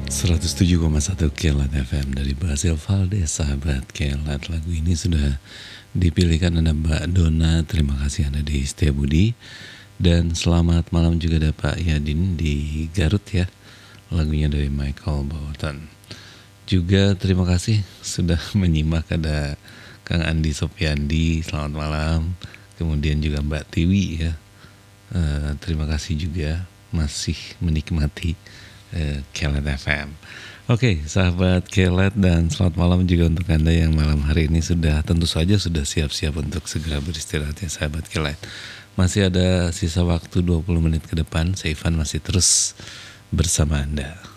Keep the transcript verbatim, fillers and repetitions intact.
seratus tujuh koma satu Kelet F M dari Basil Valdez, sahabat Kelet. Lagu ini sudah dipilihkan ada Mbak Dona. Terima kasih Anda di Setiabudi. Dan selamat malam juga ada Pak Yadin di Garut ya. Lagunya dari Michael Bolton. Juga terima kasih sudah menyimak, ada Kang Andi Sopiandi, selamat malam. Kemudian juga Mbak Tiwi ya. Uh, terima kasih juga masih menikmati uh, Kelet F M. Oke, sahabat Kelet, dan selamat malam juga untuk Anda yang malam hari ini sudah tentu saja sudah siap-siap untuk segera beristirahat ya sahabat Kelet. Masih ada sisa waktu dua puluh menit ke depan, saya Ivan masih terus bersama Anda.